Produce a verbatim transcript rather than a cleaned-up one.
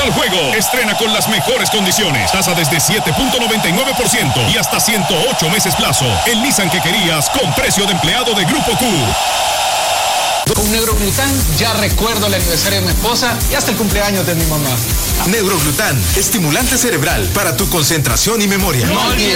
al juego. Estrena con las mejores condiciones. Tasa desde siete punto noventa y nueve por ciento y hasta ciento ocho meses plazo. El Nissan que querías con precio de empleado de Grupo Q. Con Neuroglután ya recuerdo el aniversario de mi esposa y hasta el cumpleaños de mi mamá. Neuroglután, estimulante cerebral para tu concentración y memoria. No olvides